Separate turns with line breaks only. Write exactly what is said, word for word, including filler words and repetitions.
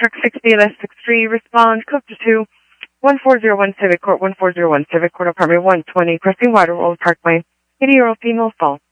truck six B L S six three, respond, code to two, one four zero one Civic Court, one four zero one Civic Court, apartment one twenty, Crossing Water Road Parkway, eighty-year-old female, fall.